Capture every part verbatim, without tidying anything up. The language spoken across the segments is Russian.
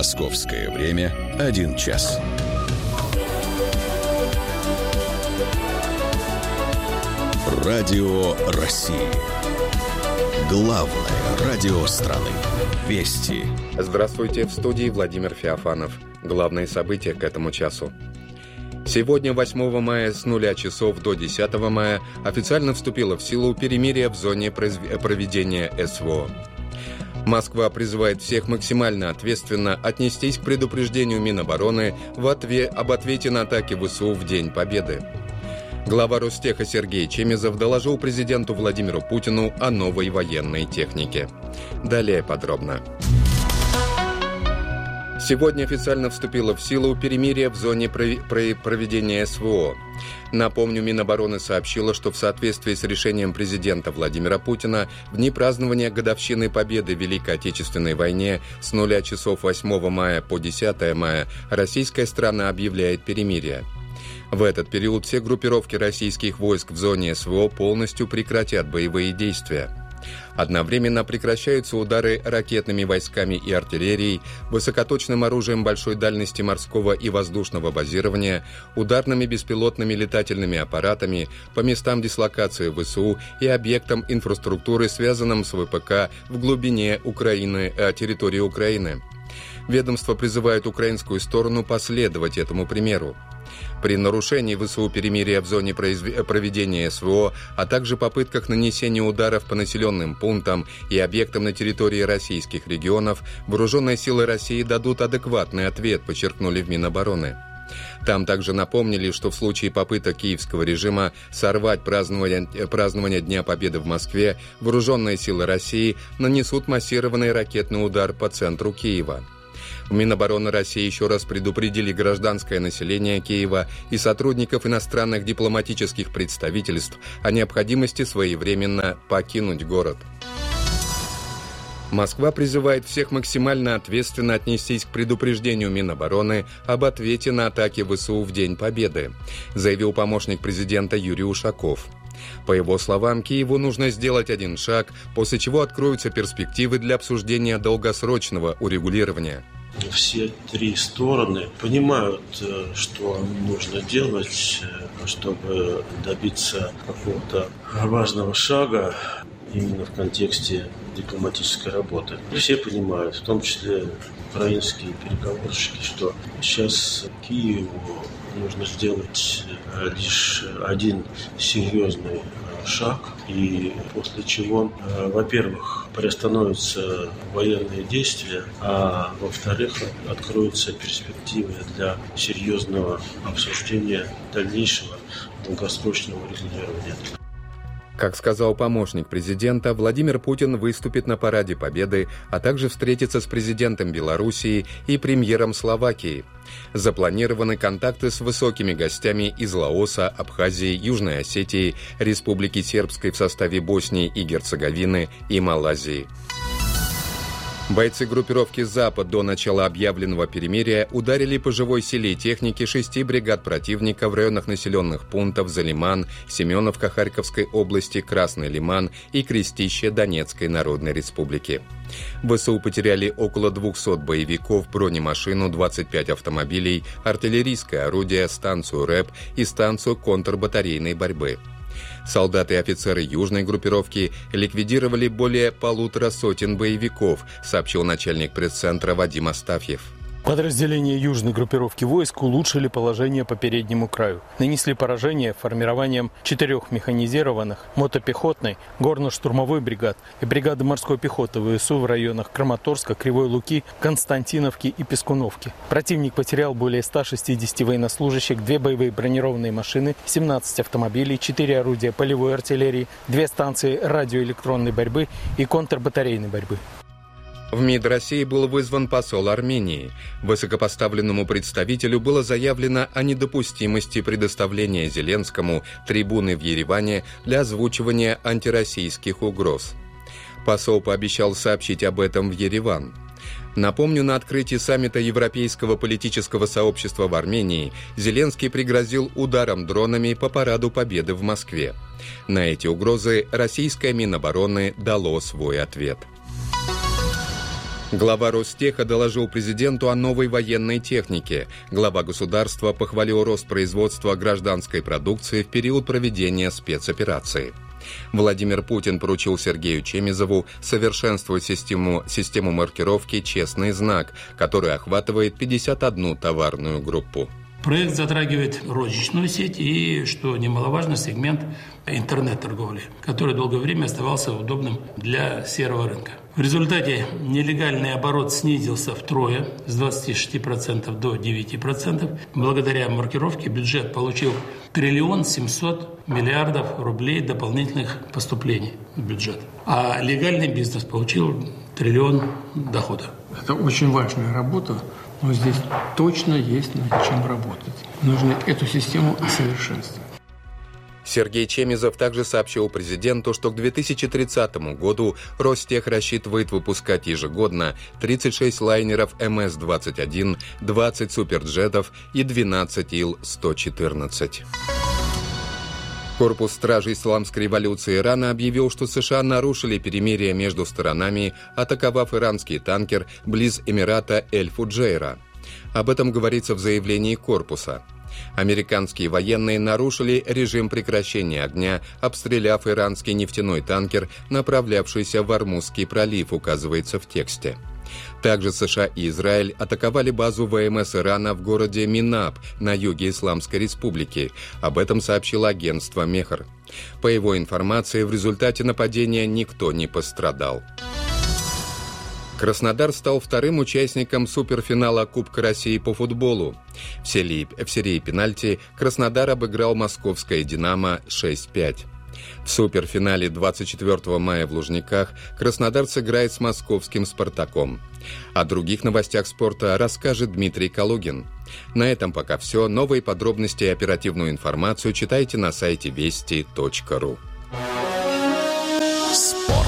Московское время один час. Радио России. Главное радио страны. Вести. Здравствуйте, в студии Владимир Феофанов. Главные события к этому часу. Сегодня, восьмого мая, с нуля часов до десятого мая, официально вступило в силу перемирие в зоне проведения СВО. Москва призывает всех максимально ответственно отнестись к предупреждению Минобороны в отве- об ответе на атаки ВСУ в День Победы. Глава Ростеха Сергей Чемезов доложил президенту Владимиру Путину о новой военной технике. Далее подробно. Сегодня официально вступило в силу перемирие в зоне проведения СВО. Напомню, Минобороны сообщила, что в соответствии с решением президента Владимира Путина в дни празднования годовщины Победы в Великой Отечественной войне с нуля часов восьмого мая по десятого мая российская страна объявляет перемирие. В этот период все группировки российских войск в зоне СВО полностью прекратят боевые действия. Одновременно прекращаются удары ракетными войсками и артиллерией, высокоточным оружием большой дальности морского и воздушного базирования, ударными беспилотными летательными аппаратами по местам дислокации ВСУ и объектам инфраструктуры, связанным с ВПК в глубине Украины, э, территории Украины. Ведомство призывает украинскую сторону последовать этому примеру. При нарушении ВСУ перемирия в зоне проведения СВО, а также попытках нанесения ударов по населенным пунктам и объектам на территории российских регионов, вооруженные силы России дадут адекватный ответ, подчеркнули в Минобороны. Там также напомнили, что в случае попыток киевского режима сорвать празднование, празднование Дня Победы в Москве, вооруженные силы России нанесут массированный ракетный удар по центру Киева. В Минобороны России еще раз предупредили гражданское население Киева и сотрудников иностранных дипломатических представительств о необходимости своевременно покинуть город. Москва призывает всех максимально ответственно отнестись к предупреждению Минобороны об ответе на атаки ВСУ в День Победы, заявил помощник президента Юрий Ушаков. По его словам, Киеву нужно сделать один шаг, после чего откроются перспективы для обсуждения долгосрочного урегулирования. Все три стороны понимают, что нужно делать, чтобы добиться какого-то важного шага именно в контексте дипломатической работы. Все понимают, в том числе украинские переговорщики, что сейчас Киеву нужно сделать лишь один серьезный шаг, и после чего, во-первых, приостановятся военные действия, а во-вторых, откроются перспективы для серьезного обсуждения дальнейшего долгосрочного регулирования. Как сказал помощник президента, Владимир Путин выступит на параде Победы, а также встретится с президентом Белоруссии и премьером Словакии. Запланированы контакты с высокими гостями из Лаоса, Абхазии, Южной Осетии, Республики Сербской в составе Боснии и Герцеговины и Малайзии. Бойцы группировки «Запад» до начала объявленного перемирия ударили по живой силе и технике шести бригад противника в районах населенных пунктов Залиман, Семеновка Харьковской области, Красный Лиман и Крестище Донецкой Народной Республики. ВСУ потеряли около двухсот боевиков, бронемашину, двадцать пять автомобилей, артиллерийское орудие, станцию РЭП и станцию контрбатарейной борьбы. Солдаты и офицеры южной группировки ликвидировали более полутора сотен боевиков, сообщил начальник пресс-центра Вадим Астафьев. Подразделения южной группировки войск улучшили положение по переднему краю. Нанесли поражение формированием четырех механизированных, мотопехотной, горно-штурмовой бригад и бригады морской пехоты ВСУ в районах Краматорска, Кривой Луки, Константиновки и Пескуновки. Противник потерял более ста шестидесяти военнослужащих, две боевые бронированные машины, семнадцать автомобилей, четыре орудия полевой артиллерии, две станции радиоэлектронной борьбы и контрбатарейной борьбы. В МИД России был вызван посол Армении. Высокопоставленному представителю было заявлено о недопустимости предоставления Зеленскому трибуны в Ереване для озвучивания антироссийских угроз. Посол пообещал сообщить об этом в Ереван. Напомню, на открытии саммита Европейского политического сообщества в Армении Зеленский пригрозил ударом дронами по параду Победы в Москве. На эти угрозы российское Минобороны дало свой ответ. Глава Ростеха доложил президенту о новой военной технике. Глава государства похвалил рост производства гражданской продукции в период проведения спецоперации. Владимир Путин поручил Сергею Чемизову совершенствовать систему, систему маркировки «Честный знак», которая охватывает пятьдесят одну товарную группу. Проект затрагивает розничную сеть и, что немаловажно, сегмент интернет-торговли, который долгое время оставался удобным для серого рынка. В результате нелегальный оборот снизился втрое, с двадцати шести процентов до девяти процентов. Благодаря маркировке бюджет получил триллион семьсот миллиардов рублей дополнительных поступлений в бюджет. А легальный бизнес получил триллион дохода. Это очень важная работа, но здесь точно есть над чем работать. Нужно эту систему усовершенствовать. Сергей Чемизов также сообщил президенту, что к две тысячи тридцатому году Ростех рассчитывает выпускать ежегодно тридцать шесть лайнеров эм эс двадцать один, двадцать суперджетов и двенадцать ил сто четырнадцать. Корпус стражей исламской революции Ирана объявил, что США нарушили перемирие между сторонами, атаковав иранский танкер близ Эмирата Эль-Фуджейра. Об этом говорится в заявлении корпуса. Американские военные нарушили режим прекращения огня, обстреляв иранский нефтяной танкер, направлявшийся в Ормузский пролив, указывается в тексте. Также США и Израиль атаковали базу вэ эм эс Ирана в городе Минаб на юге Исламской Республики. Об этом сообщило агентство Мехр. По его информации, в результате нападения никто не пострадал. Краснодар стал вторым участником суперфинала Кубка России по футболу. В серии, в серии пенальти Краснодар обыграл московское «Динамо» шесть пять. В суперфинале двадцать четвёртого мая в Лужниках Краснодар сыграет с московским «Спартаком». О других новостях спорта расскажет Дмитрий Калугин. На этом пока все. Новые подробности и оперативную информацию читайте на сайте вести точка ру. Спорт.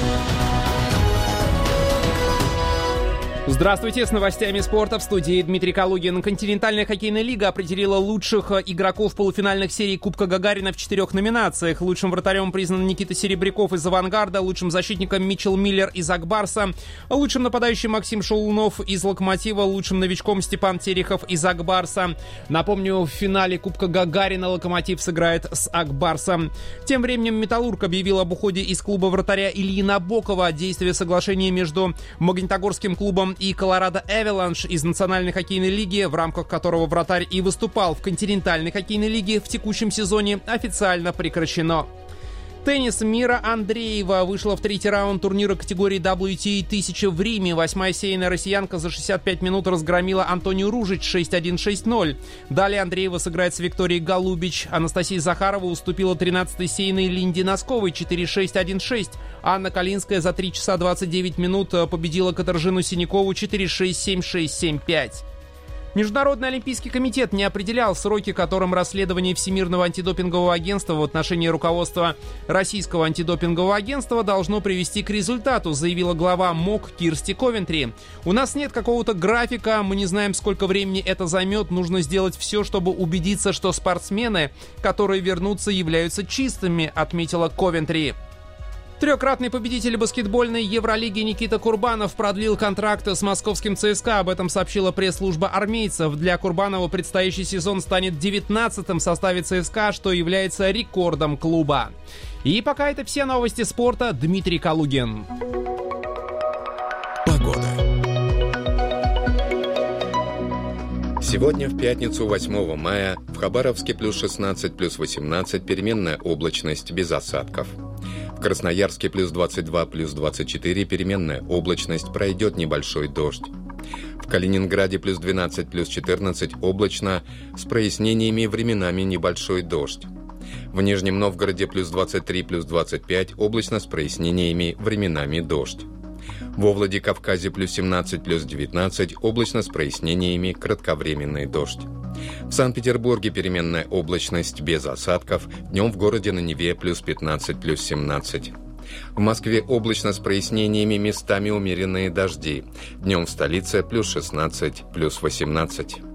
Здравствуйте, с новостями спорта в студии Дмитрий Калугин. Континентальная хоккейная лига определила лучших игроков полуфинальных серий Кубка Гагарина в четырех номинациях. Лучшим вратарем признан Никита Серебряков из «Авангарда», лучшим защитником Митчел Миллер из «Акбарса», лучшим нападающим Максим Шаулунов из «Локомотива», лучшим новичком Степан Терехов из «Акбарса». Напомню, в финале Кубка Гагарина «Локомотив» сыграет с «Акбарсом». Тем временем «Металлург» объявил об уходе из клуба вратаря Ильи Набокова. Действие соглашения между Магнитогорским клубом и Колорадо Эваланш из Национальной хоккейной лиги, в рамках которого вратарь и выступал в континентальной хоккейной лиге, в текущем сезоне официально прекращено. Теннис. Мира Андреева вышла в третий раунд турнира категории дабл ю ти эй тысяча в Риме. Восьмая сеянная россиянка за шестьдесят пять минут разгромила Антонию Ружич шесть один шесть ноль. Далее Андреева сыграет с Викторией Голубич. Анастасия Захарова уступила тринадцатой сеянной Линде Носковой четыре шесть один шесть. Анна Калинская за три часа двадцать девять минут победила Катаржину Синякову четыре шесть семь шесть семь пять. Международный олимпийский комитет не определял сроки, которым расследование Всемирного антидопингового агентства в отношении руководства Российского антидопингового агентства должно привести к результату, заявила глава МОК Кирсти Ковентри. «У нас нет какого-то графика, мы не знаем, сколько времени это займет, нужно сделать все, чтобы убедиться, что спортсмены, которые вернутся, являются чистыми», отметила Ковентри. Трехкратный победитель баскетбольной Евролиги Никита Курбанов продлил контракт с московским ЦСКА. Об этом сообщила пресс-служба армейцев. Для Курбанова предстоящий сезон станет девятнадцатым в составе ЦСКА, что является рекордом клуба. И пока это все новости спорта. Дмитрий Калугин. Погода. Сегодня, в пятницу, восьмого мая, в Хабаровске плюс шестнадцать, плюс восемнадцать, переменная облачность без осадков. В Красноярске плюс двадцать два, плюс двадцать четыре, переменная облачность, пройдет небольшой дождь. В Калининграде плюс двенадцать, плюс четырнадцать, облачно, с прояснениями, временами небольшой дождь. В Нижнем Новгороде плюс двадцать три, плюс двадцать пять, облачно, с прояснениями, временами дождь. Во Владикавказе плюс семнадцать, плюс девятнадцать, облачно, с прояснениями, кратковременный дождь. В Санкт-Петербурге переменная облачность без осадков, днем в городе на Неве плюс пятнадцать, плюс семнадцать. В Москве облачно с прояснениями, местами умеренные дожди, днем в столице плюс шестнадцать, плюс восемнадцать.